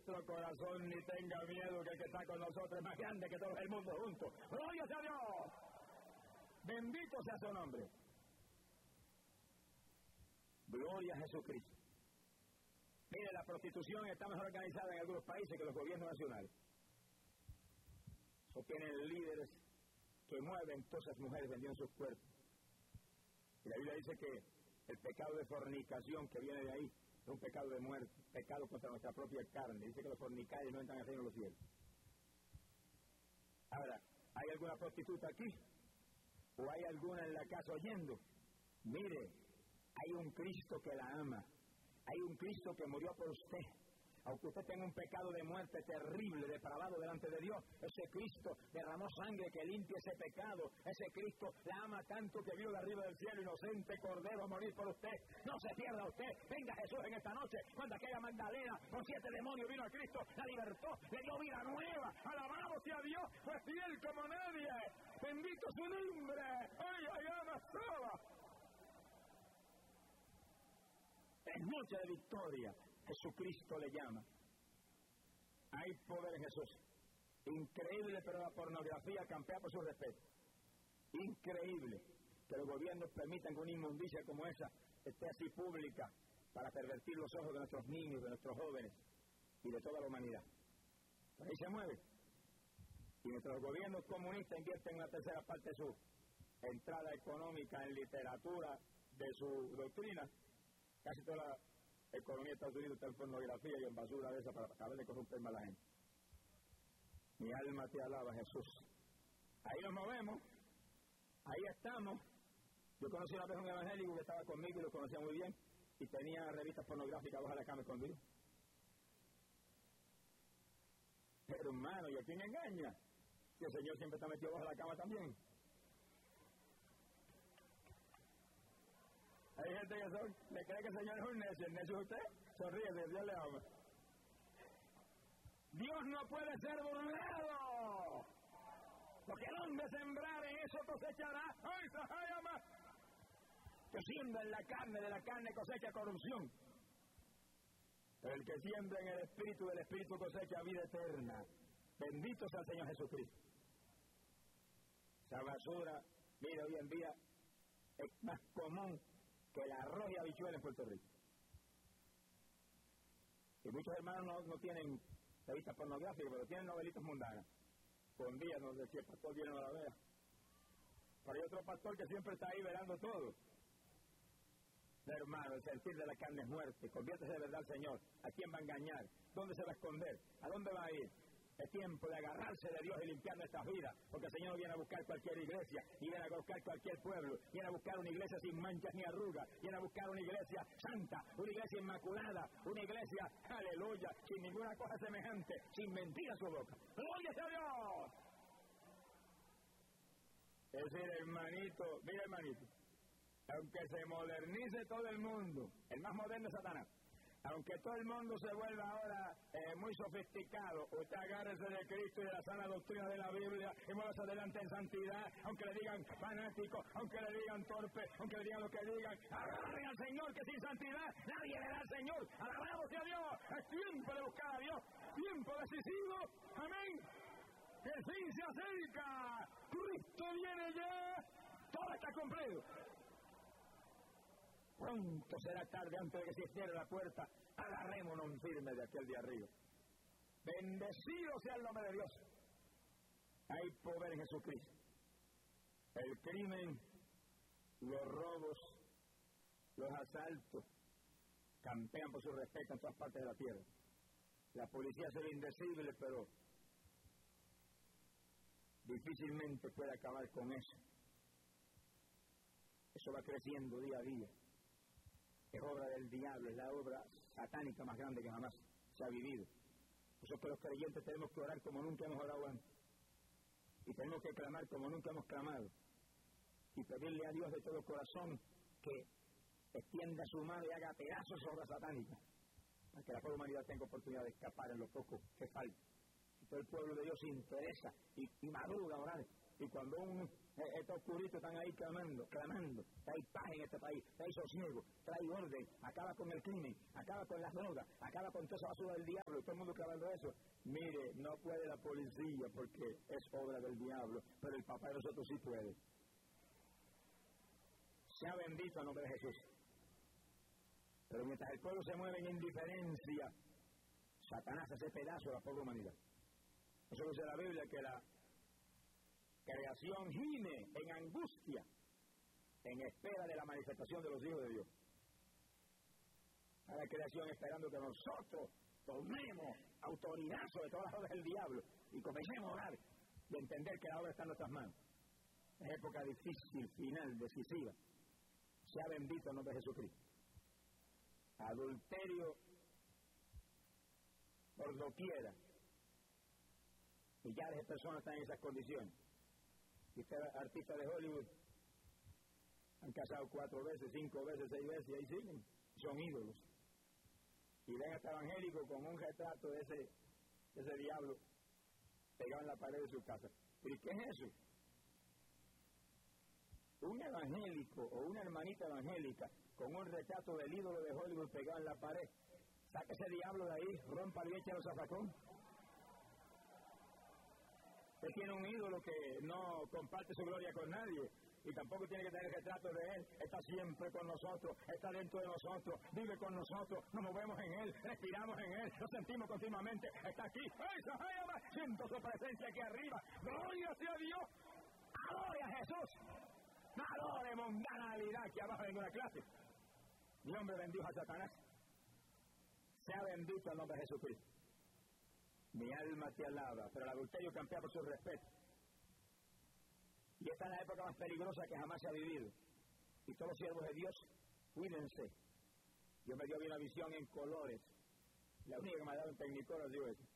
vuestro corazón ni tenga miedo, que el que está con nosotros es más grande que todo el mundo junto. ¡Gloria a Dios! Bendito sea su nombre. Gloria a Jesucristo. Mire, la prostitución está mejor organizada en algunos países que los gobiernos nacionales. O tienen líderes que mueven todas esas mujeres vendiendo sus cuerpos. Y la Biblia dice que el pecado de fornicación que viene de ahí es un pecado de muerte, pecado contra nuestra propia carne. Dice que los fornicarios no entran al reino de los cielos. Ahora, ¿hay alguna prostituta aquí? ¿O hay alguna en la casa oyendo? Mire, hay un Cristo que la ama. Hay un Cristo que murió por usted. Aunque usted tenga un pecado de muerte terrible, depravado delante de Dios, ese Cristo derramó sangre que limpia ese pecado. Ese Cristo la ama tanto que vio de arriba del cielo, inocente Cordero, a morir por usted. No se pierda usted. Venga Jesús en esta noche, cuando aquella Magdalena con 7 demonios vino a Cristo, la libertó, le dio vida nueva. Alabado sea Dios, fue fiel como nadie. Bendito su nombre. ¡Ay, ay, ama sola! Es noche de victoria. Jesucristo le llama. Hay poder en Jesús. Increíble, pero la pornografía campea por su respeto. Increíble que los gobiernos permitan que una inmundicia como esa esté así pública para pervertir los ojos de nuestros niños, de nuestros jóvenes y de toda la humanidad. Por ahí se mueve. Y nuestros gobiernos comunistas invierten una tercera parte de su entrada económica en literatura, de su doctrina. Casi toda la economía de Estados Unidos está en pornografía y en basura de esa para acabar de corromper más a la gente. Mi alma te alaba, Jesús. Ahí nos movemos, ahí estamos. Yo conocí una vez a un evangélico que estaba conmigo y lo conocía muy bien y tenía revistas pornográficas bajo la cama escondidas. Pero hermano, ¿y a quién engaña? Si el Señor siempre está metido bajo la cama también. Hay gente que le cree que el Señor es un necio. ¿El necio es usted? Sonríe, Dios le ama. Dios no puede ser burlado. Lo que el hombre sembrar, en eso cosechará. ¡Ay, Sahayama! Que siembra en la carne, de la carne cosecha corrupción. Pero el que siembra en el Espíritu, del Espíritu cosecha vida eterna. Bendito sea el Señor Jesucristo. Esa basura, mira, hoy en día es más común que el arroz y habichuela en Puerto Rico. Y muchos hermanos no tienen revistas pornográficas, pero tienen novelitas mundanas. Con día nos decía el pastor, viene a la vea. Pero hay otro pastor que siempre está ahí velando todo. Hermano, el sentir de la carne es muerte. Conviértese de verdad al Señor. ¿A quién va a engañar? ¿Dónde se va a esconder? ¿A dónde va a ir? Es tiempo de agarrarse de Dios y limpiar nuestras vidas, porque el Señor no viene a buscar cualquier iglesia, ni viene a buscar cualquier pueblo, viene a buscar una iglesia sin manchas ni arrugas, viene a buscar una iglesia santa, una iglesia inmaculada, una iglesia, aleluya, sin ninguna cosa semejante, sin mentira en su boca. ¡Gloria a Dios! Es decir, hermanito, mira hermanito, aunque se modernice todo el mundo, el más moderno es Satanás, aunque todo el mundo se vuelva ahora muy sofisticado, usted agárrese de Cristo y de la sana doctrina de la Biblia y muévase adelante en santidad, aunque le digan fanático, aunque le digan torpe, aunque le digan lo que digan, agarren al Señor, que sin santidad nadie le da al Señor. Alabado sea Dios, es tiempo de buscar a Dios, tiempo decisivo, amén. El fin se acerca, Cristo viene ya, todo está cumplido. Pronto será tarde, antes de que se cierre la puerta, agarrémonos firmes de aquel de arriba. Bendecido sea el nombre de Dios. Hay poder en Jesucristo. El crimen, los robos, los asaltos, campean por su respeto en todas partes de la tierra. La policía se ve indecible, pero difícilmente puede acabar con eso. Eso va creciendo día a día. Es obra del diablo, es la obra satánica más grande que jamás se ha vivido. Por eso es que los creyentes tenemos que orar como nunca hemos orado antes. Y tenemos que clamar como nunca hemos clamado. Y pedirle a Dios de todo corazón que extienda su mano y haga pedazos esa obra satánica, para que la pobre humanidad tenga oportunidad de escapar en lo poco que falta. Si todo el pueblo de Dios se interesa y madruga a orar, Y cuando estos oscuritos están ahí clamando, trae paz en este país, trae sosiego, trae orden, acaba con el crimen, acaba con las drogas, acaba con toda esa basura del diablo, y todo el mundo clamando eso. Mire, no puede la policía porque es obra del diablo, pero el papá de nosotros sí puede. Sea bendito el nombre de Jesús. Pero mientras el pueblo se mueve en indiferencia, Satanás hace pedazo a la pobre humanidad. Eso dice la Biblia, que la creación gime en angustia, en espera de la manifestación de los hijos de Dios. A la creación esperando que nosotros tomemos autoridad sobre todas las obras del diablo y comencemos a orar y entender que la obra está en nuestras manos. Es época difícil, final, decisiva. Sea bendito el nombre de Jesucristo. Adulterio por doquiera. Millares de personas están en esas condiciones. Y ustedes, artistas de Hollywood, han casado 4 veces, 5 veces, 6 veces, y ahí siguen. Son ídolos. Y ven a este evangélico con un retrato de ese diablo pegado en la pared de su casa. ¿Pero qué es eso? Un evangélico o una hermanita evangélica con un retrato del ídolo de Hollywood pegado en la pared, saca ese diablo de ahí, rompa y echa los zafacón. Él tiene un ídolo que no comparte su gloria con nadie y tampoco tiene que tener retrato de él. Está siempre con nosotros, está dentro de nosotros, vive con nosotros, nos movemos en él, respiramos en él, lo sentimos continuamente. Está aquí, siento su presencia aquí arriba. Gloria sea a Dios, adore a Jesús. No adore mundanalidad que abajo en una clase. Mi hombre bendijo a Satanás. Sea bendito el nombre de Jesucristo. Mi alma te alaba, pero el adulterio campea por su respeto. Y esta es la época más peligrosa que jamás se ha vivido. Y todos los siervos de Dios, cuídense. Dios me dio una visión en colores. La única que me ha dado en Technicolor dio eso.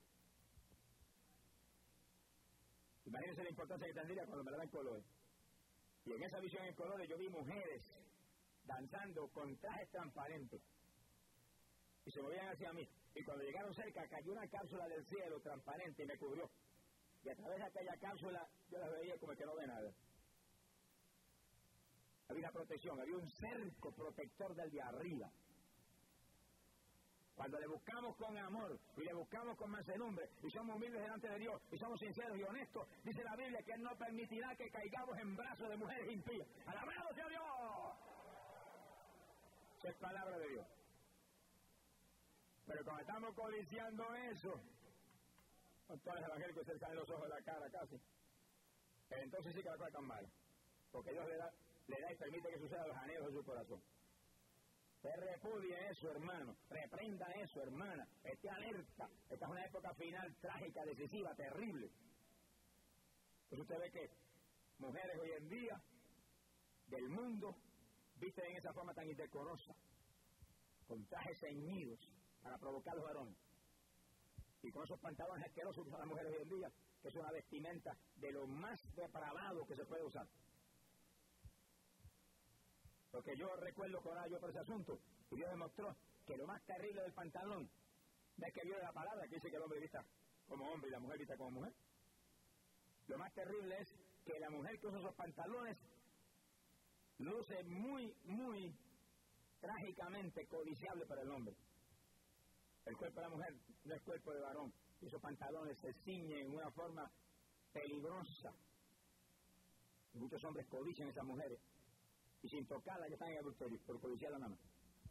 Imagínense la importancia que tendría cuando me la da en colores. Y en esa visión en colores yo vi mujeres danzando con trajes transparentes. Y se movían hacia mí. Y cuando llegaron cerca, cayó una cápsula del cielo transparente y me cubrió. Y a través de aquella cápsula, yo las veía como que no ve nada. Había una protección, había un cerco protector del de arriba. Cuando le buscamos con amor y le buscamos con mansedumbre y somos humildes delante de Dios y somos sinceros y honestos, dice la Biblia que Él no permitirá que caigamos en brazos de mujeres impías. ¡Alabado sea Dios! Esa es palabra de Dios. Pero cuando estamos codiciando eso, con todos los evangélicos se les caen los ojos de la cara casi, entonces sí que la cosa está mal. Porque Dios le da y permite que suceda los anhelos de su corazón. Usted repudie eso, hermano. Reprenda eso, hermana. Esté alerta. Esta es una época final trágica, decisiva, terrible. Pues usted ve que mujeres hoy en día del mundo visten en esa forma tan indecorosa, con trajes ceñidos para provocar a los varones. Y con esos pantalones asquerosos que usan las mujeres hoy en día, que es una vestimenta de lo más depravado que se puede usar. Porque yo recuerdo que ahora yo por ese asunto, y Dios demostró que lo más terrible del pantalón no es que viole la palabra, que dice que el hombre vista como hombre y la mujer vista como mujer. Lo más terrible es que la mujer que usa esos pantalones luce muy, muy trágicamente codiciable para el hombre. El cuerpo de la mujer no es cuerpo de varón, y esos pantalones se ciñen en una forma peligrosa. Y muchos hombres codician a esas mujeres. Y sin tocarla ya están en adulterio, por codiciarla nada más.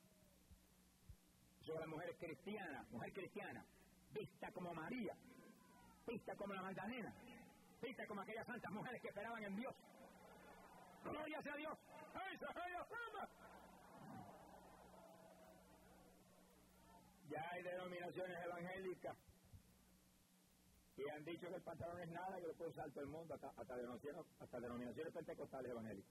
Eso es la mujer cristiana, vista como María, vista como la Magdalena, vista como aquellas santas mujeres que esperaban en Dios. ¡Gloria sea a Dios! Ya hay denominaciones evangélicas que han dicho que el pantalón es nada, que lo puede usar todo el mundo, hasta denominaciones pentecostales evangélicas.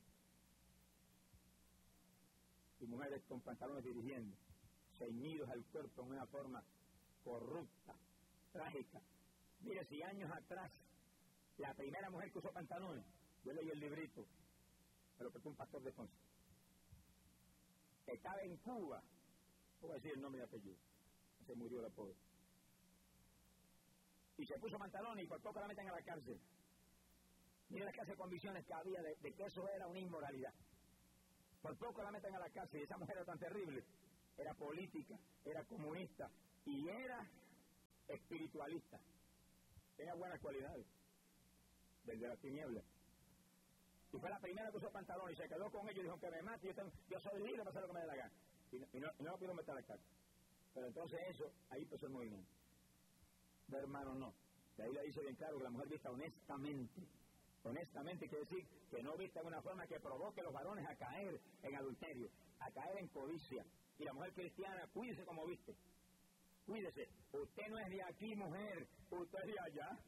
Y mujeres con pantalones dirigiendo, ceñidos al cuerpo en una forma corrupta, trágica. Mire, si años atrás, la primera mujer que usó pantalones, yo leí el librito, me lo prestó un pastor de Ponce, estaba en Cuba, voy a decir el nombre y apellido, se murió la pobre, y se puso pantalones y por poco la meten a la cárcel. Mire la clase de convicciones que había de que eso era una inmoralidad. Por poco la meten a la cárcel y esa mujer era tan terrible. Era política, era comunista y era espiritualista. Tenía buenas cualidades. Desde las tinieblas. Y fue la primera que usó pantalón y se quedó con ellos y dijo que me mate, yo soy libre para hacer lo que me dé la gana. Y no lo pudo meter a la cárcel. Pero entonces eso, ahí empezó el movimiento. De hermano, no. De ahí le dice bien claro que la mujer vista honestamente. Honestamente quiere decir que no vista de una forma que provoque a los varones a caer en adulterio, a caer en codicia. Y la mujer cristiana, cuídese como viste. Cuídese. Usted no es de aquí, mujer. Usted es de allá.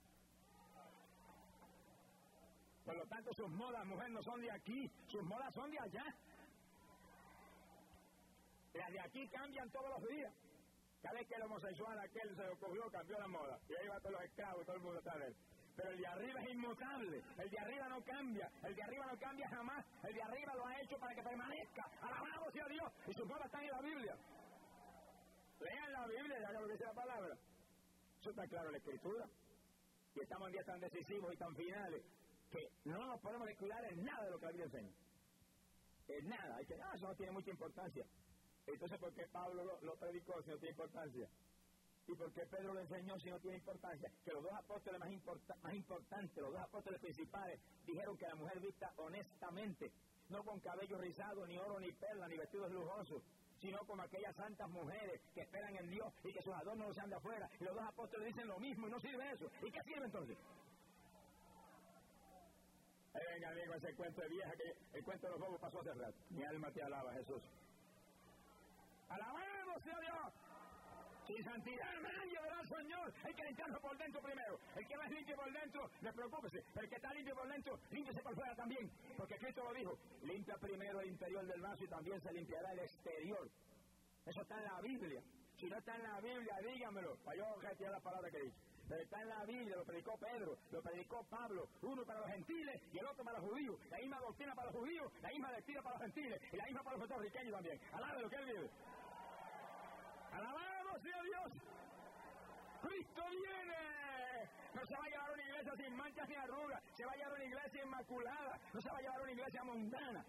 Por lo tanto, sus modas, mujer, no son de aquí. Sus modas son de allá. Las de aquí cambian todos los días. Cada vez que el homosexual aquel se lo cogió, cambió la moda. Y ahí va todos los esclavos, todo el mundo está de él. Pero el de arriba es inmutable. El de arriba no cambia. El de arriba no cambia jamás. El de arriba lo ha hecho para que permanezca. Alabado sea Dios. Y sus modas están en la Biblia. Lean la Biblia y hagan lo que dice la palabra. Eso está claro en la Escritura. Y estamos en días tan decisivos y tan finales que no nos podemos descuidar en nada de lo que la Biblia enseña. En nada. Hay que, eso no tiene mucha importancia. Entonces, ¿por qué Pablo lo predicó si no tiene importancia? ¿Y por qué Pedro lo enseñó si no tiene importancia? Que los dos apóstoles más importantes, los dos apóstoles principales, dijeron que la mujer vista honestamente, no con cabello rizado, ni oro, ni perla, ni vestidos lujosos, sino como aquellas santas mujeres que esperan en Dios y que sus adornos no sean de afuera. Y los dos apóstoles dicen lo mismo y no sirve eso. ¿Y qué sirve entonces? Venga, amigo, ese cuento de vieja, que el cuento de los bobos pasó hace rato. Mi alma te alaba, Jesús. ¡Alabado sea Dios! Sin santidad nadie verá al Señor. Hay que limpiarlo por dentro primero. El que no es limpio por dentro, no preocúpese. Pero el que está limpio por dentro, límpiese por fuera también. Porque Cristo lo dijo. Limpia primero el interior del vaso y también se limpiará el exterior. Eso está en la Biblia. Si no está en la Biblia, dígamelo. Para yo retirar la palabra que dice. Pero está en la Biblia, lo predicó Pedro, lo predicó Pablo, uno para los gentiles y el otro para los judíos. La misma doctrina para los judíos, la misma doctrina para los gentiles y la misma para los puertorriqueños también. Alaba lo que él vive. ¡Alabado sea Dios! ¡Cristo viene! No se va a llevar una iglesia sin manchas ni arrugas, se va a llevar una iglesia inmaculada, no se va a llevar una iglesia mundana.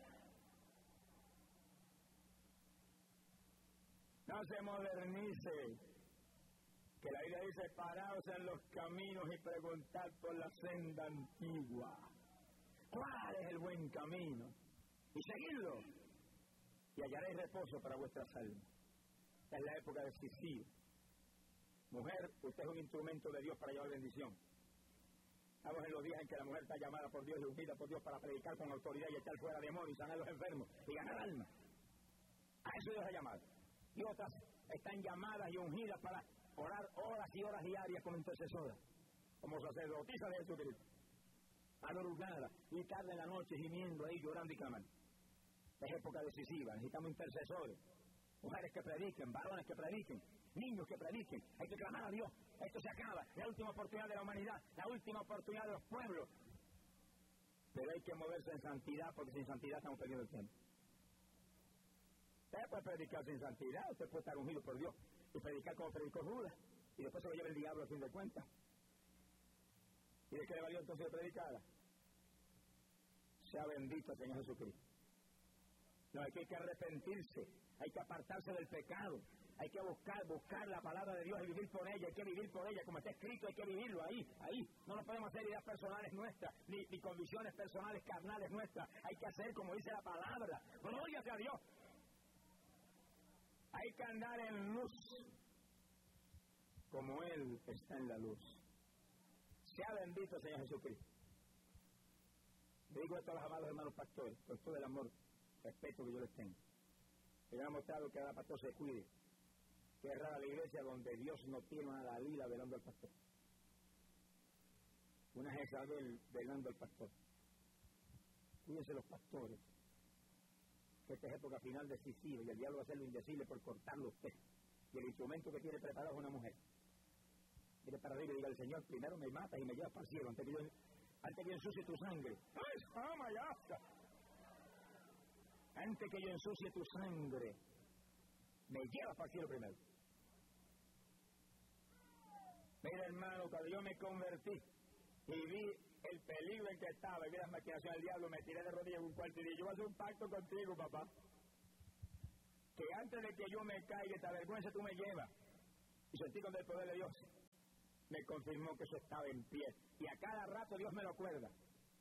No se modernice. Que la Biblia dice, paraos en los caminos y preguntad por la senda antigua. ¿Cuál es el buen camino? Y seguidlo. Y hallaréis reposo para vuestras almas. Esta es la época decisiva. Mujer, usted es un instrumento de Dios para llevar bendición. Estamos en los días en que la mujer está llamada por Dios y ungida por Dios para predicar con autoridad y echar fuera demonios y sanar a los enfermos y ganar almas. A eso Dios ha llamado. Y otras están llamadas y ungidas para orar horas y horas diarias como intercesoras, como sacerdotisas de Jesucristo. Madrugada y tarde en la noche gimiendo ahí, llorando y clamando. Es época decisiva, necesitamos intercesores. Mujeres que prediquen, varones que prediquen, niños que prediquen. Hay que clamar a Dios. Esto se acaba. La última oportunidad de la humanidad, la última oportunidad de los pueblos. Pero hay que moverse en santidad, porque sin santidad estamos perdiendo el tiempo. Usted puede predicar sin santidad, usted puede estar ungido por Dios y predicar como predicó Judas, y después se lo lleva el diablo a fin de cuentas. ¿Y de qué le valió entonces predicar? Sea bendito el Señor Jesucristo. No, hay que arrepentirse, hay que apartarse del pecado, hay que buscar la palabra de Dios y vivir por ella, hay que vivir por ella, como está escrito, hay que vivirlo ahí. No nos podemos hacer ideas personales nuestras, ni convicciones personales, carnales nuestras, hay que hacer como dice la palabra. Gloria sea a Dios. Hay que andar en luz, como Él está en la luz. Sea bendito el Señor Jesucristo. Le digo esto a los amados hermanos pastores, con todo el amor, respeto que yo les tengo. Que me ha mostrado que cada pastor se cuide. Que es rara la iglesia donde Dios no tiene una Dalila velando al pastor. Una Jezabel velando al pastor. Cuídense los pastores. Que esta es época final decisiva y el diablo va a hacer lo indecible por cortarlo a usted. Y el instrumento que tiene preparado es una mujer. Mire para arriba y diga al Señor, primero me matas y me llevas para el cielo antes que yo ensucie tu sangre. Antes que yo ensucie tu sangre, me llevas para el cielo primero. Mira, hermano, cuando yo me convertí y vi el peligro en que estaba, y vi las maquinaciones del diablo, me tiré de rodillas en un cuarto y dije, yo voy a hacer un pacto contigo, papá, que antes de que yo me caiga, esta vergüenza tú me llevas. Y sentí con el poder de Dios, me confirmó que eso estaba en pie, y a cada rato Dios me lo acuerda.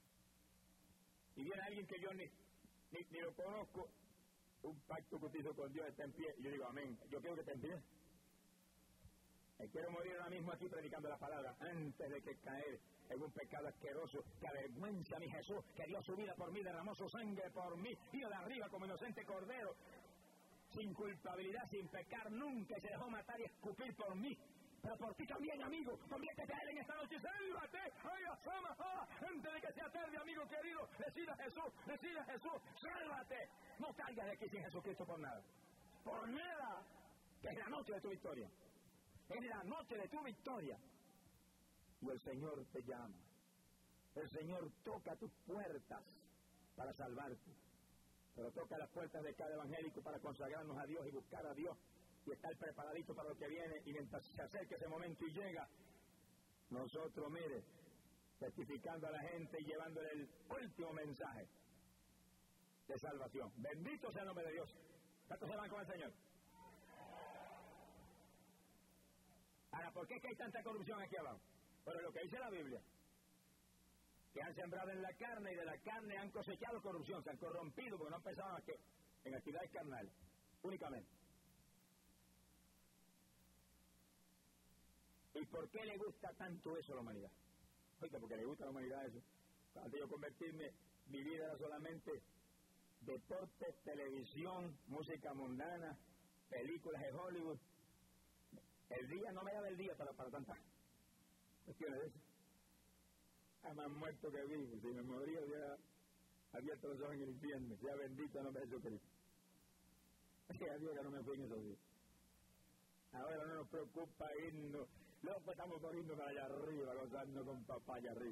Y viene alguien que yo ni lo conozco, un pacto que usted hizo con Dios está en pie, y yo digo, amén, yo quiero que esté en pie. Quiero morir ahora mismo aquí predicando la palabra, antes de que caer en un pecado asqueroso que avergüenza a mi Jesús, que dio su vida por mí, derramó su sangre por mí, vino de arriba como inocente cordero, sin culpabilidad, sin pecar nunca, y se dejó matar y escupir por mí. Pero por ti también, amigo, conviértete a Él en esta noche, sálvate, ay, asama, antes de que sea tarde, amigo querido, decida a Jesús, sálvate, no salgas de aquí sin Jesucristo por nada, que es la noche de tu victoria, es la noche de tu victoria, y el Señor te llama, el Señor toca tus puertas para salvarte, pero toca las puertas de cada evangélico para consagrarnos a Dios y buscar a Dios, y estar preparadito para lo que viene, y mientras se acerca ese momento y llega, nosotros, mire, testificando a la gente y llevándole el último mensaje de salvación. Bendito sea el nombre de Dios. ¿Cuántos se van con el Señor? Ahora, ¿por qué es que hay tanta corrupción aquí abajo? Pero lo que dice la Biblia, que han sembrado en la carne, y de la carne han cosechado corrupción, se han corrompido porque no han pensado más que en actividades carnales, únicamente. ¿Y por qué le gusta tanto eso a la humanidad? Oiga, porque le gusta a la humanidad eso. Antes de yo convertirme, mi vida era solamente deporte, televisión, música mundana, películas de Hollywood. El día no me daba el día para tantas cuestiones de eso. Más muerto que vivo. Si me moría, hubiera abierto los ojos en el infierno. Sea bendito el nombre de Jesucristo. Gracias a Dios que no me fui en esos días. Ahora no nos preocupa irnos. Luego pues estamos corriendo para allá arriba, gozando con papá allá arriba.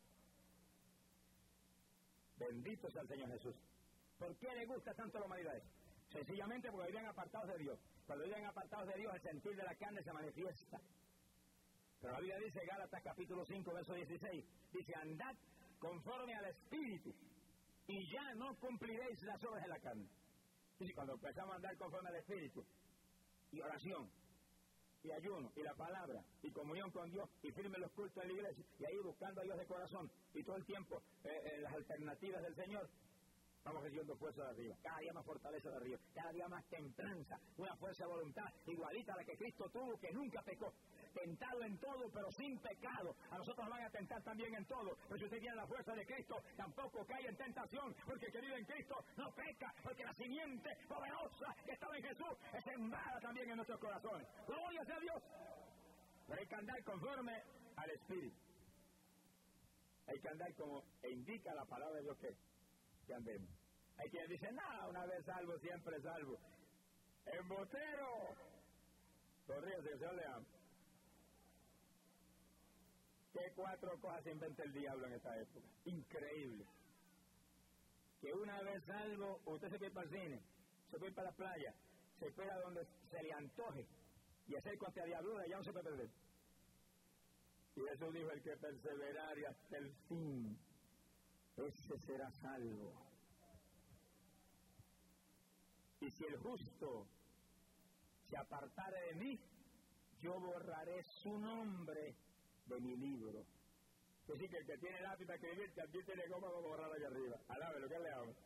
Bendito sea el Señor Jesús. ¿Por qué le gusta tanto a la humanidad eso? Sencillamente porque viven apartados de Dios. Cuando viven apartados de Dios, el sentir de la carne se manifiesta. Pero la Biblia dice, Gálatas capítulo 5, verso 16, dice, andad conforme al Espíritu, y ya no cumpliréis las obras de la carne. Y cuando empezamos a andar conforme al Espíritu, y oración, y ayuno, y la palabra, y comunión con Dios, y firme los cultos en la iglesia, y ahí buscando a Dios de corazón, y todo el tiempo las alternativas del Señor, vamos recibiendo fuerza de arriba, cada día más fortaleza de arriba, cada día más templanza, una fuerza de voluntad igualita a la que Cristo tuvo, que nunca pecó, tentado en todo, pero sin pecado. A nosotros nos van a tentar también en todo, pero si usted tiene la fuerza de Cristo, tampoco cae en tentación, porque el que vive en Cristo no peca, porque la simiente poderosa que estaba en Jesús es sembrada también en nuestros corazones. ¡Gloria sea a Dios! Pero hay que andar conforme al Espíritu. Hay que andar como indica la palabra de Dios que andemos. Hay quien dice, no, una vez salvo, siempre salvo. ¡Embotero! Corríase, el Señor le ama. ¿Qué cuatro cosas inventa el diablo en esta época? Increíble. Que una vez salvo, usted se puede ir para el cine, se puede ir para la playa, se espera donde se le antoje, y hacer cuantia diablura, ya no se puede perder. Y Jesús dijo, el que perseverare hasta el fin, ese será salvo. Y si el justo se apartare de mí, yo borraré su nombre de mi libro. Es decir, que el que tiene lápiz para escribir, también tiene goma para borrar allá arriba. Alábelo, ¿qué le hago?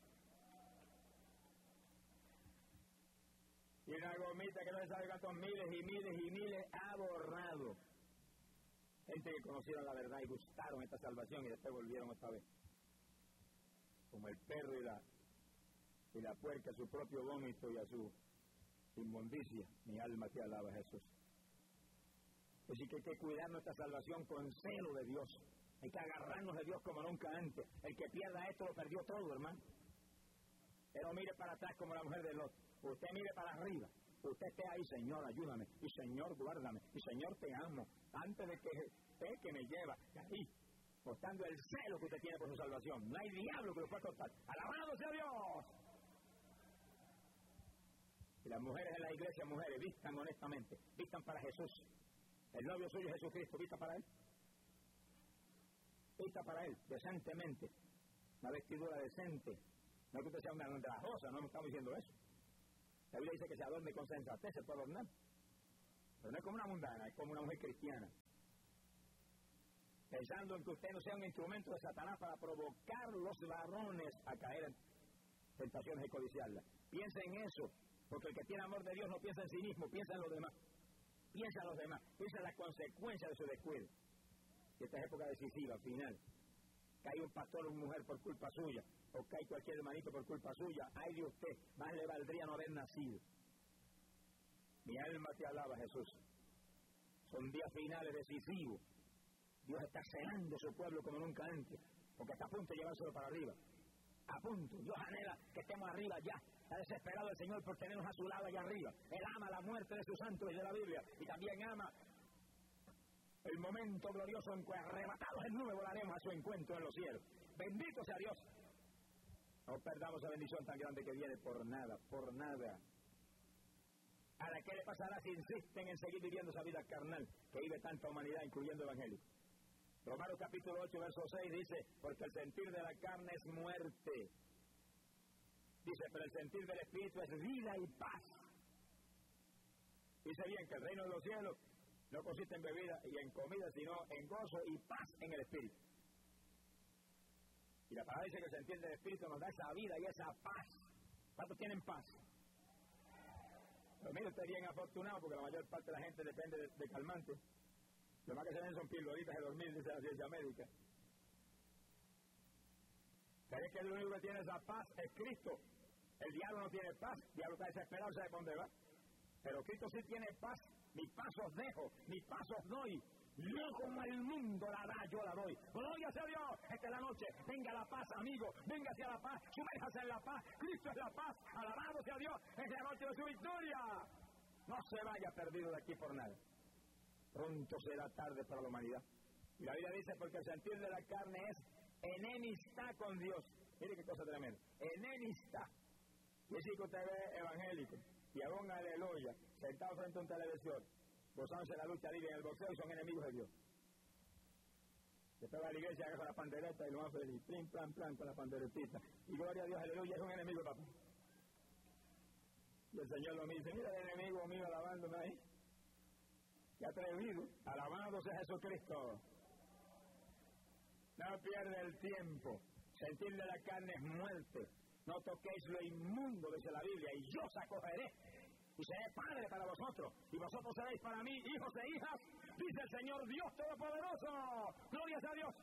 Y una gomita que no se sabe cuántos miles y miles y miles ha borrado. Gente que conocieron la verdad y gustaron esta salvación y después volvieron otra vez. Como el perro y la puerca a su propio vómito y a su inmundicia. Mi alma te alaba, Jesús. Es decir, que hay que cuidar nuestra salvación con celo de Dios. Hay que agarrarnos de Dios como nunca antes. El que pierda esto lo perdió todo, hermano. Pero mire para atrás como la mujer de Lot. Usted mire para arriba. Usted esté ahí, Señor, ayúdame. Y Señor, guárdame. Y Señor, te amo. Antes de que me lleva. Y ahí, mostrando el celo que usted tiene por su salvación. No hay diablo que lo pueda cortar. ¡Alabado sea Dios! Y las mujeres en la iglesia, mujeres, vistan honestamente. Vistan para Jesús. El novio suyo es Jesucristo, vista para Él. vista para él, decentemente, una vestidura decente. No es que usted sea una andrajosa, no estamos diciendo eso. La Biblia dice que se adorne con sensatez, se puede adornar. Pero no es como una mundana, es como una mujer cristiana. Pensando en que usted no sea un instrumento de Satanás para provocar los varones a caer en tentaciones y codiciarlas. Piensa en eso, porque el que tiene amor de Dios no piensa en sí mismo, piensa en los demás. Piensa en los demás, piensa en las consecuencias de su descuido. Y esta es época decisiva, final. Cae un pastor o una mujer por culpa suya, o cae cualquier hermanito por culpa suya, ay de usted, más le valdría no haber nacido. Mi alma te alaba, Jesús. Son días finales decisivos. Dios está cenando su pueblo como nunca antes, porque está a punto de llevárselo para arriba. A punto. Dios anhela que estemos arriba ya. Está desesperado el Señor por tenernos a su lado allá arriba. Él ama la muerte de sus santos y de la Biblia, y también ama el momento glorioso en que arrebatados en nube volaremos a su encuentro en los cielos. Bendito sea Dios. No perdamos la bendición tan grande que viene por nada, por nada. ¿A la qué le pasará si insisten en seguir viviendo esa vida carnal que vive tanta humanidad, incluyendo evangélicos? Romanos capítulo 8, verso 6 dice, porque el sentir de la carne es muerte. Dice, pero el sentir del Espíritu es vida y paz. Dice bien que el reino de los cielos no consiste en bebida y en comida, sino en gozo y paz en el Espíritu. Y la palabra dice que el sentir del Espíritu nos da esa vida y esa paz. ¿Cuántos tienen paz? Pero mire, usted es bien afortunado porque la mayor parte de la gente depende de calmantes. Lo más que se ven son pildoritas de dormir, dice la ciencia médica. ¿Sabes que el único que tiene esa paz es Cristo? El diablo no tiene paz, el diablo está desesperado, sabe dónde va. Pero Cristo sí tiene paz. Mi paz os dejo, mi paz os doy. No como el mundo la da, yo la doy. Gloria sea Dios. Esta es la noche. Venga la paz, amigo. Venga hacia la paz. Sumérjase en la paz. Cristo es la paz. Alabado sea Dios. Es la noche de su victoria. No se vaya perdido de aquí por nada. Pronto será tarde para la humanidad. Y la Biblia dice, porque el sentir de la carne es enemistad con Dios. Mire qué cosa tremenda. Enemistad. Y es que usted ve evangélico y aún aleluya, sentado frente a un televisor, gozándose la lucha libre en el boxeo y son enemigos de Dios. Después va a la iglesia, agarra la pandereta y lo hace feliz, plim, plan, plan, con la panderetita. Y gloria a Dios, aleluya, es un enemigo, papá. Y el Señor lo dice, mira el enemigo mío alabándome ahí. Qué atrevido, alabado sea Jesucristo. No pierde el tiempo. Sentir de la carne es muerte. No toquéis lo inmundo, dice la Biblia, y yo os acogeré. Y seré padre para vosotros, y vosotros seréis para mí hijos e hijas, dice el Señor Dios Todopoderoso. Gloria a Dios.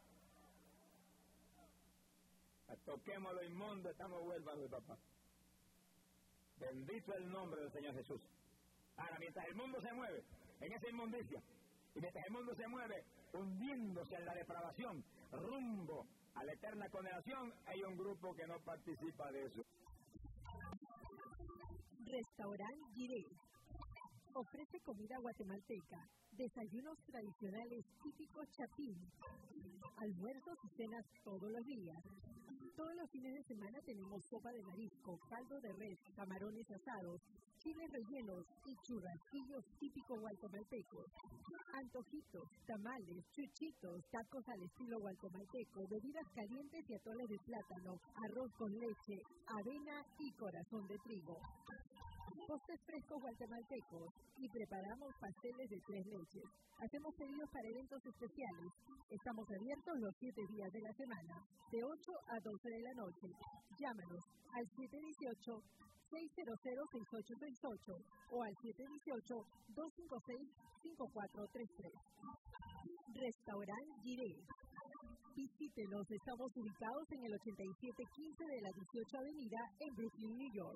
Toquemos lo inmundo, estamos huérfanos de papá. Bendito el nombre del Señor Jesús. Ahora, mientras el mundo se mueve en esa inmundicia, y mientras el mundo se mueve hundiéndose en la depravación, rumbo a la eterna condenación, hay un grupo que no participa de eso. Restaurante Giré ofrece comida guatemalteca, desayunos tradicionales típicos chapín, almuerzos y cenas todos los días. Todos los fines de semana tenemos sopa de marisco, caldo de res, camarones asados, chiles rellenos y churrasquillos típicos guatemaltecos. Antojitos, tamales, chuchitos, tacos al estilo guatemalteco, bebidas calientes y atoles de plátano, arroz con leche, avena y corazón de trigo. Postres frescos guatemaltecos y preparamos pasteles de 3 leches. Hacemos pedidos para eventos especiales. Estamos abiertos los 7 días de la semana, de 8 a 12 de la noche. Llámanos al 718-600-6868 o al 718-256-5433. Restaurant Giré. Visítenos, estamos ubicados en el 8715 de la 18 Avenida en Brooklyn, New York.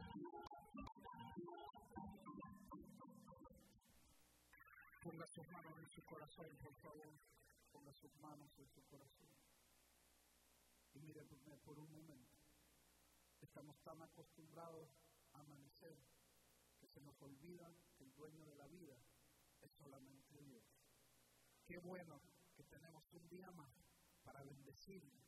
Ponga sus manos en su corazón, por favor. Ponga sus manos en su corazón. Y mírenme por un momento. Estamos tan acostumbrados a amanecer que se nos olvida que el dueño de la vida es solamente Dios. Qué bueno que tenemos un día más para bendecirnos,